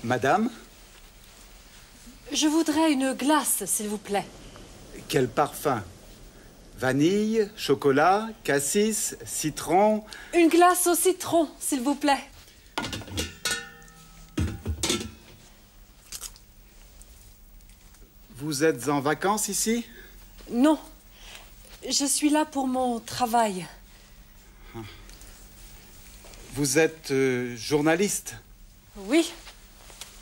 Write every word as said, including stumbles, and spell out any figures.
Madame? Je voudrais une glace, s'il vous plaît. Quel parfum? Vanille, chocolat, cassis, citron... Une glace au citron, s'il vous plaît. Vous êtes en vacances ici? Non. Je suis là pour mon travail. Vous êtes euh, journaliste? Oui.